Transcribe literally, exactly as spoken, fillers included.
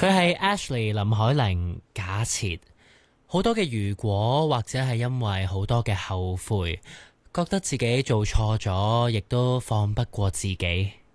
佢係 Ashley 林海玲。假設好多嘅如果，或者係因為好多嘅後悔，覺得自己做錯咗，亦都放不過自己。